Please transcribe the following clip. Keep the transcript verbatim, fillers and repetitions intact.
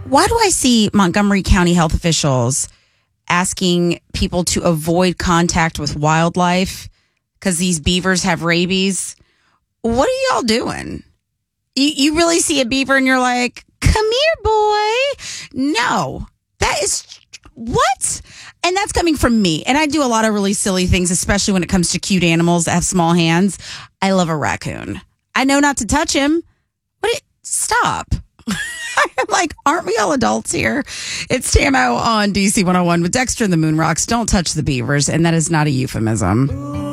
Why do I see Montgomery County health officials asking people to avoid contact with wildlife because these beavers have rabies? What are y'all doing? You, you really see a beaver and you're like, come here, boy. No, that is what? And that's coming from me. And I do a lot of really silly things, especially when it comes to cute animals that have small hands. I love a raccoon. I know not to touch him. What? It, stop. I'm like, aren't we all adults here? It's T M O on D C one oh one with Dexter and the Moon Rocks. Don't touch the beavers. And that is not a euphemism.